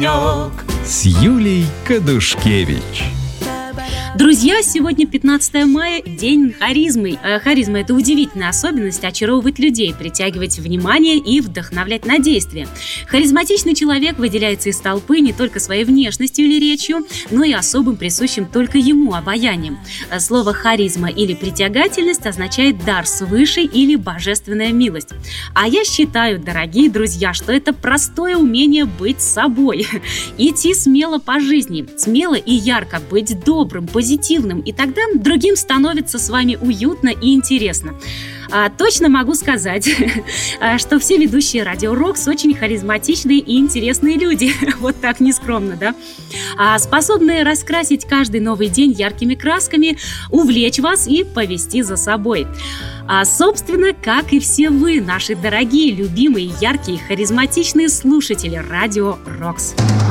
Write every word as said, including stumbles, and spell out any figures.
денек с Юлей Кадушкевич. Друзья, сегодня пятнадцатое мая, день харизмы. Харизма – это удивительная особенность очаровывать людей, притягивать внимание и вдохновлять на действия. Харизматичный человек выделяется из толпы не только своей внешностью или речью, но и особым присущим только ему обаянием. Слово «харизма» или «притягательность» означает дар свыше или божественная милость. А я считаю, дорогие друзья, что это простое умение быть собой, идти смело по жизни, смело и ярко быть добрым, позитивным, и тогда другим становится с вами уютно и интересно. А, точно могу сказать, что все ведущие Радио Рокс очень харизматичные и интересные люди. Вот так нескромно, да? А, способные раскрасить каждый новый день яркими красками, увлечь вас и повести за собой. А, собственно, как и все вы, наши дорогие, любимые, яркие, харизматичные слушатели Радио Рокс.